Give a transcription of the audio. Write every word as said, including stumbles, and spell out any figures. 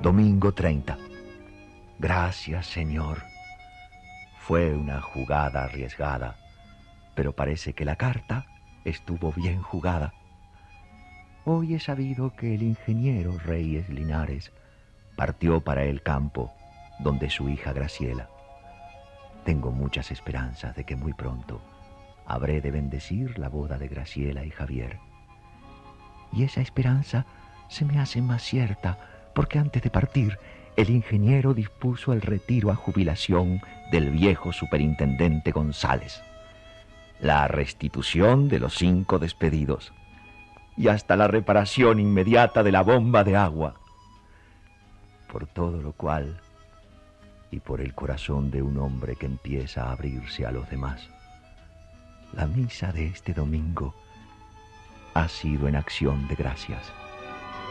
Domingo treinta. Gracias, Señor. Fue una jugada arriesgada, pero parece que la carta estuvo bien jugada. Hoy he sabido que el ingeniero Reyes Linares partió para el campo donde su hija Graciela. Tengo muchas esperanzas de que muy pronto habré de bendecir la boda de Graciela y Javier. Y esa esperanza se me hace más cierta porque antes de partir, el ingeniero dispuso el retiro a jubilación del viejo superintendente González, la restitución de los cinco despedidos y hasta la reparación inmediata de la bomba de agua. Por todo lo cual, y por el corazón de un hombre que empieza a abrirse a los demás, la misa de este domingo ha sido en acción de gracias.